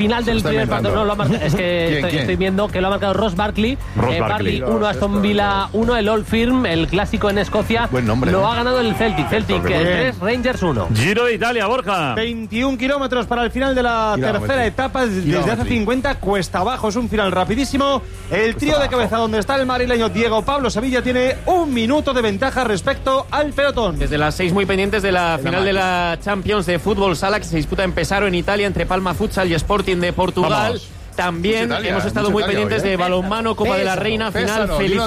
final del primer partido. No, lo ha marcado. Es que estoy viendo que lo ha marcado Ross Barkley. Barkley 1, Aston Villa 1, el Old Firm, el clásico en Escocia. Buen nombre, lo ha ganado el Celtic. Celtic 3, Rangers 1. Giro de Italia, Borja. 21 kilómetros para el final de la tercera etapa. Desde hace 50, cuesta abajo. Es un final rapidísimo. El trío de cabeza donde está el madrileño Diego Pablo Sevilla tiene 1 minuto de ventaja respecto al pelotón. Desde las 6 muy pendientes de la final de la Champions de Fútbol Sala que se disputa en Pesaro, en Italia, entre Palma Futsal y Sporting de Portugal. Vamos. También hemos estado muy pendientes de balonmano, Copa de la Reina, final.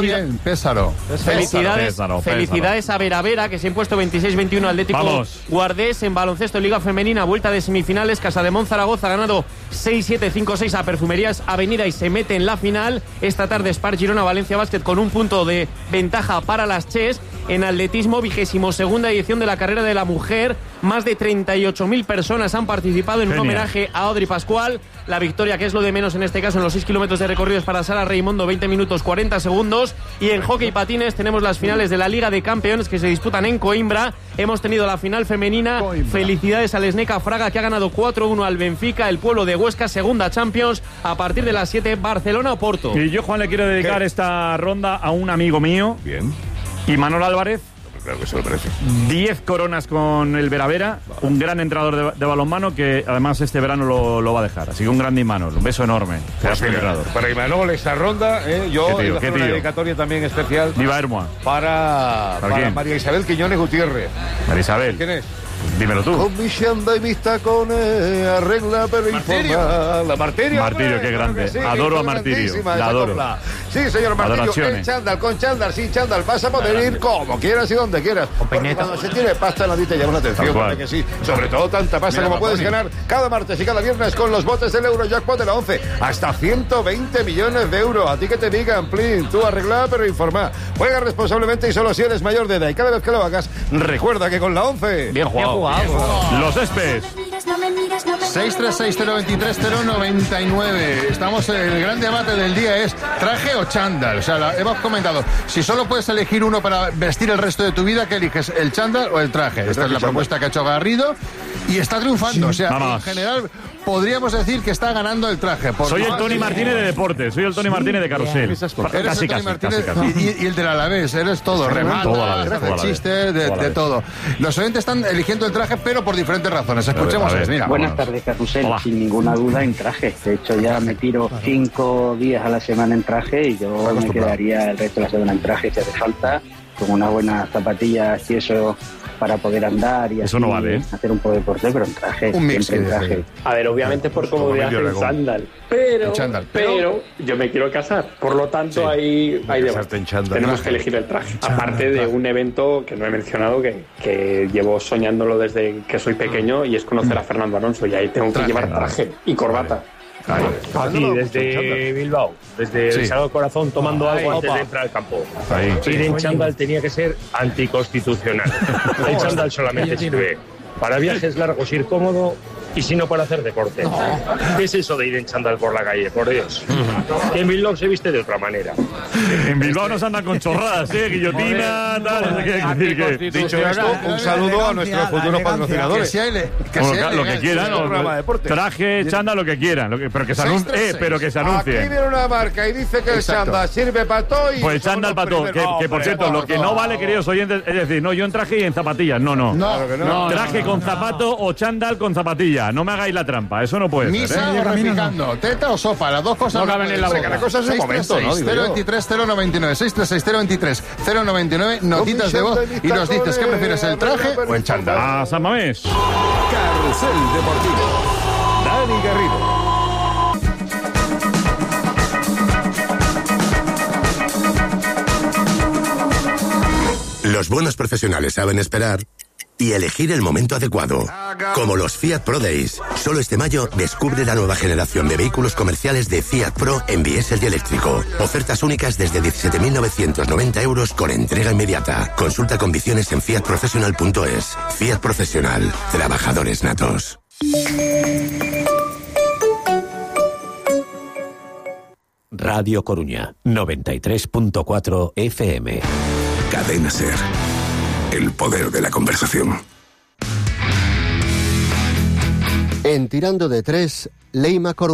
Felicidades a Vera, que se ha impuesto 26-21 Atlético Guardés. En baloncesto, Liga Femenina, vuelta de semifinales. Casademont Zaragoza ha ganado 6-7, 5-6 a Perfumerías Avenida y se mete en la final. Esta tarde Spar Girona Valencia Basket con 1 punto de ventaja para las Ches. En atletismo, 22ª edición de la carrera de la mujer. Más de 38.000 personas han participado en un homenaje a Audrey Pascual. La victoria, que es lo de menos en este caso, en los 6 kilómetros de recorrido, es para Sara Reimondo, 20 minutos 40 segundos. Y en hockey patines tenemos las finales de la Liga de Campeones que se disputan en Coimbra. Hemos tenido la final femenina. Felicidades al Sneca Fraga, que ha ganado 4-1 al Benfica, el pueblo de Huesca, segunda Champions. A partir de las 7, Barcelona o Porto. Y yo, Juan, le quiero dedicar esta ronda a un amigo mío. Bien. Y Manol Álvarez. Creo que se lo merece. 10 coronas con el Vera, un gran entrenador de balonmano que además este verano lo va a dejar. Así que un gran Imanol, un beso enorme. Para Imanol esta ronda, yo voy a hacer una dedicatoria también especial. Viva Hermoa. Para María Isabel Quiñones Gutiérrez. María Isabel. ¿Quién es? Dímelo tú. Con mi chanda y mis tacones, arregla pero informa. La Martirio. Martirio, qué grande. Sí, adoro a Martirio. La adoro. Sí, señor Martirio. El chándal, con chándal, sin chándal. Vas a poder ir como quieras y donde quieras. Porque cuando se tiene pasta, nadie te llama la atención. Porque que sí. Sobre todo tanta pasta como puedes ganar cada martes y cada viernes con los botes del Eurojackpot de la 11. Hasta 120 millones de euros. A ti que te digan, plin, tú arregla pero informa. Juega responsablemente y solo si eres mayor de edad. Y cada vez que lo hagas, recuerda que con la 11... Bien jugado. Los Espes. 636-023-099. Estamos en el gran debate del día, es traje o chándal. O sea, hemos comentado, si solo puedes elegir uno para vestir el resto de tu vida, ¿qué eliges? ¿El chándal o el traje? Esta es la propuesta que ha hecho Garrido y está triunfando. O sea, en general podríamos decir que está ganando el traje. Soy el Tony Martínez de deporte, soy el Tony Martínez de carrusel. Eres el Tony Martínez y el del Alavés, eres todo, remata, chistes, de todo. Los oyentes están eligiendo el traje, pero por diferentes razones. Escuchemos. Mira. Buenas tardes, Carrusel. Sin ninguna duda en traje. De hecho, ya me tiro 5 días a la semana en traje y yo me quedaría el resto de la semana en traje si hace falta, con unas buenas zapatillas y eso para poder andar y eso no vale, hacer un poco de deporte, pero en traje, un mix siempre en traje. A ver, obviamente por comodidad el chándal, pero yo me quiero casar, por lo tanto hay debate. Tenemos que elegir el traje, aparte de un evento que no he mencionado que llevo soñándolo desde que soy pequeño y es conocer a Fernando Alonso, y ahí tengo que llevar traje y corbata. Aquí desde Bilbao, desde el Sagrado Corazón, tomando algo antes de entrar al campo. Ir en chándal tenía que ser anticonstitucional. El chándal solamente sirve para viajes largos, ir cómodo, y si no para hacer deporte. ¿Qué es eso de ir en chándal por la calle? Por Dios. Que en Bilbao se viste de otra manera. En Bilbao nos andan con chorradas, guillotina, tal. Dicho esto, un saludo a nuestros futuros patrocinadores. Lo que quieran, traje, chándal, lo que quieran, pero que se anuncie. Aquí viene una marca y dice que el chándal sirve para todo. Pues el chándal para todo. Que por cierto, lo que no vale, queridos oyentes, es decir, no, yo en traje y en zapatillas. No. Traje con zapato o chándal con zapatillas. No me hagáis la trampa, eso no puede ser. Misa o repicando, teta o sopa, las dos cosas no caben en la boca. La cosa es un momento, ¿no? 023-099, 636-029, notitas de voz y nos dices qué prefieres, el traje o el chándal. A San Mamés. Carrusel Deportivo. Dani Garrido. Los buenos profesionales saben esperar y elegir el momento adecuado. Como los Fiat Pro Days. Solo este mayo descubre la nueva generación de vehículos comerciales de Fiat Pro en diésel y eléctrico. Ofertas únicas desde 17.990 euros con entrega inmediata. Consulta condiciones en fiatprofessional.es. Fiat Profesional. Trabajadores natos. Radio Coruña, 93.4 FM. Cadena SER. El poder de la conversación. En Tirando de Tres, Leima Coruña.